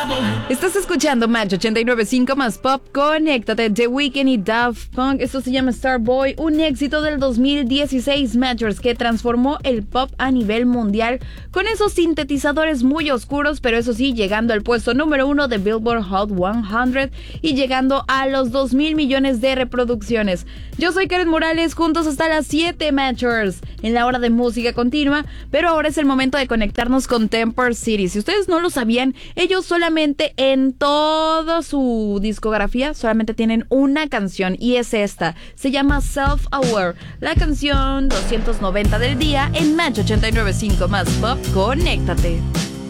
Estás escuchando Match 89.5 más Pop. Conéctate, The Weeknd y Daft Punk. Esto se llama Starboy, un éxito del 2016 Matchers que transformó el pop a nivel mundial con esos sintetizadores muy oscuros, pero eso sí, llegando al puesto número 1 de Billboard Hot 100 y llegando a los 2,000 millones de reproducciones. Yo soy Karen Morales, juntos hasta las 7 Matchers en la hora de música continua, pero ahora es el momento de conectarnos con Temper City. Si ustedes no lo sabían, ellos solamente en toda su discografía solamente tienen una canción y es esta, se llama Self Aware, la canción 290 del día en Match 89.5 más Pop. Conéctate.